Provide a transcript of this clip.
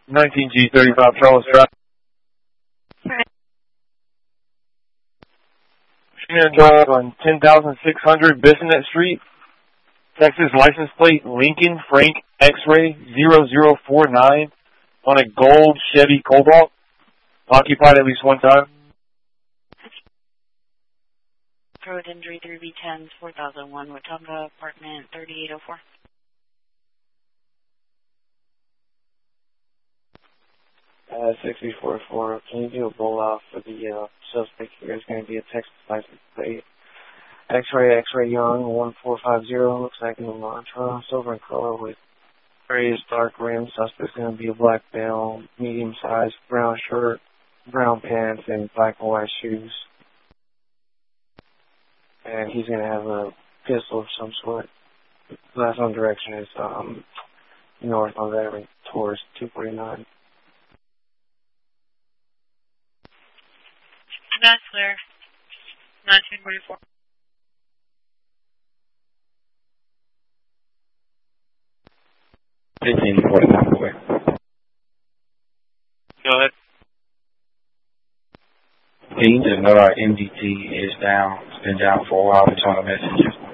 19G35 Charles Drive. Shannon Drive on 10,600 Bissonnet Street, Texas license plate Lincoln Frank X-ray 0049 on a gold Chevy Cobalt, occupied at least one time. Road injury 3B10 4001, Watauga, apartment 3804. 6444, can you do a roll-off for the suspect here? It's going to be a Texas license plate. X-ray Young 1450, looks like an Elantra, silver in color with grayish dark rims. Suspect's going to be a black male, medium-sized, brown shirt, brown pants, and black and white shoes. And he's going to have a pistol of some sort. Last known direction is north on Veteran towards 249. That's clear. 1944. Go ahead. He just know our MDT is down. It's been down for a while. We're trying to message you.